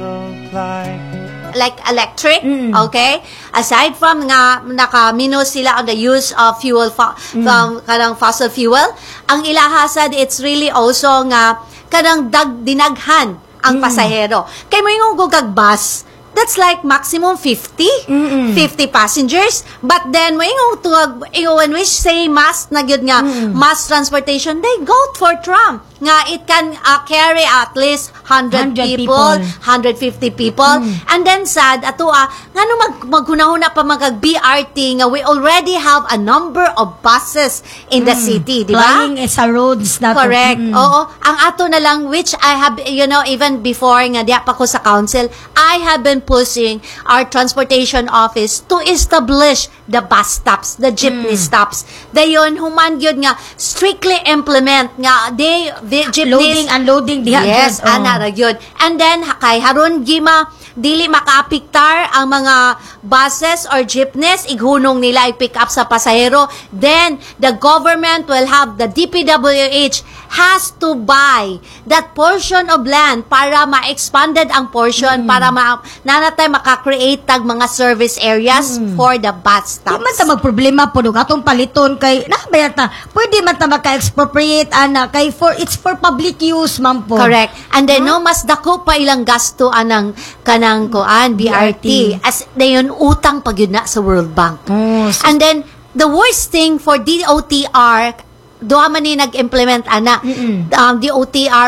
like electric, okay? Aside from nga naka-minus sila on the use of fuel from kanang fossil fuel, ang ilahasad it's really also nga kanang dinaghan ang pasahero. Kay mo yung gugag bus, that's like maximum 50 passengers, but then when we say mass na gyud nga mass transportation, they go for tram nga it can carry at least 100 people, 150 people, and then sad ato ngano maghunahuna pa magag BRT nga we already have a number of buses in the city, di ba? Flying sa roads na correct. Oo, ang ato na lang, which I have, even before nga diya pa ko sa council, I have been pushing our transportation office to establish the bus stops, the jeepney stops. Dayon human gyud nga strictly implement nga the jeepneys loading unloading diha. Yes, ana ra gyud. And then kay haron gima dili makaapiktar ang mga buses or jeepneys, ighunong nila i-pick up sa pasahero. Then the government will have, the DPWH has to buy that portion of land para ma-expanded ang portion para nanatay maka-create tag mga service areas for the bus stops. Di man ta magproblema po dong atong paliton kay nakabayat na pwede man ta maka-expropriate ana kay it's for public use man po. Correct. And then no mas dako pa ilang gasto anang kanang kuan BRT as dayon utang pag yun na sa World Bank. And then the worst thing for DOTR, duha man ni nag-implement ana DOTR